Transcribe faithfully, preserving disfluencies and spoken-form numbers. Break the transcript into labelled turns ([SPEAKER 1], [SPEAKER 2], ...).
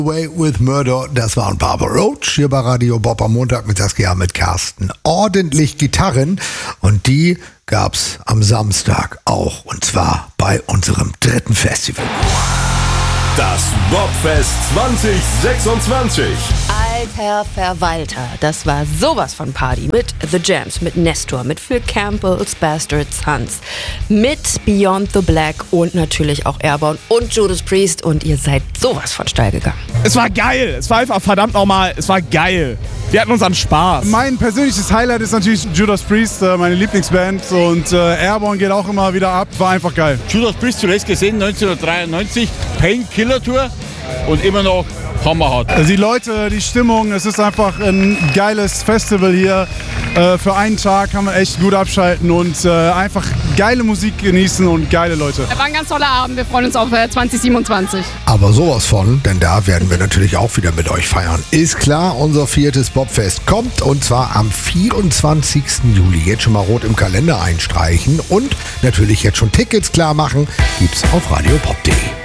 [SPEAKER 1] Way with Murder, das waren Barbara Roach hier bei Radio Bob am Montag mit Saskia mit Carsten. Ordentlich Gitarren und die gab's am Samstag auch und zwar bei unserem dritten Festival.
[SPEAKER 2] Das Bobfest zwanzig sechsundzwanzig.
[SPEAKER 3] Alter Verwalter, das war sowas von Party mit The Jams, mit Nestor, mit Phil Campbell's Bastard Sons, mit Beyond the Black und natürlich auch Airborne und Judas Priest und ihr seid sowas von steil gegangen.
[SPEAKER 4] Es war geil, es war einfach verdammt nochmal, es war geil. Wir hatten unseren Spaß.
[SPEAKER 5] Mein persönliches Highlight ist natürlich Judas Priest, meine Lieblingsband und äh, Airborne geht auch immer wieder ab, war einfach geil.
[SPEAKER 6] Judas Priest zuletzt gesehen, neunzehnhundertdreiundneunzig, Painkiller Tour und immer noch hammerhart.
[SPEAKER 5] Die Leute, die Stimmung, es ist einfach ein geiles Festival hier. Äh, für einen Tag kann man echt gut abschalten und äh, einfach geile Musik genießen und geile Leute.
[SPEAKER 7] War ein ganz toller Abend, wir freuen uns auf äh, zwanzig siebenundzwanzig.
[SPEAKER 1] Aber sowas von, denn da werden wir natürlich auch wieder mit euch feiern. Ist klar, unser viertes Bobfest kommt und zwar am vierundzwanzigsten Juli. Jetzt schon mal rot im Kalender einstreichen und natürlich jetzt schon Tickets klar machen, gibt's auf radiobob punkt de.